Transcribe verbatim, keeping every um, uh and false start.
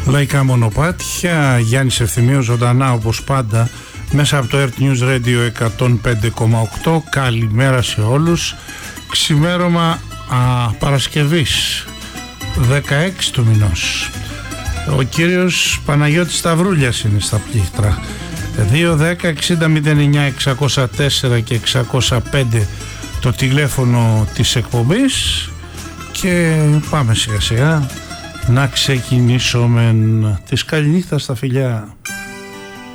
Λαϊκά μονοπάτια, Γιάννης Ευθυμίου ζωντανά όπως πάντα μέσα από το Earth News Radio εκατόν πέντε κόμμα οκτώ. Καλημέρα σε όλους. Ξημέρωμα α, Παρασκευής δεκαέξι του μηνός. Ο κύριος Παναγιώτης Σταυρούλιας είναι στα πλήκτρα. Δύο δέκα εξήντα μηδέν εννιά εξακόσια τέσσερα και εξακόσια πέντε το τηλέφωνο της εκπομπής. Και πάμε σιγά σιγά να ξεκινήσουμε. Της καληνύχτα στα φιλιά.